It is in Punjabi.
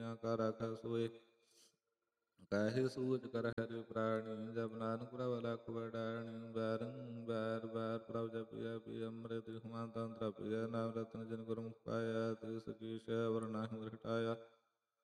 ਦੁਨੀਆ ਕਾ ਰਾਖੈ ਸੋਇ। ਕਾਹੇ ਸੂਝ ਕਰ ਹਰਿ ਪ੍ਰਾਣੀ, ਜਬ ਨਾਨਕ ਪ੍ਰਭ ਲਖ ਵਡਾਣੀ। ਬੈਰੰ ਬੈਰ ਬੈਰ ਪ੍ਰਭ ਜਪਿਆ ਪਿਆ, ਅੰਮ੍ਰਿਤ ਹੁਆ ਤੰਤਰ ਪਿਆ। ਨਾਮ ਰਤਨ ਜਿਨ ਗੁਰਮੁਖ ਪਾਇਆ, ਤਿਸ ਕੀ ਸੈ ਵਰ ਨਾਹਿ ਘਟਾਇਆ।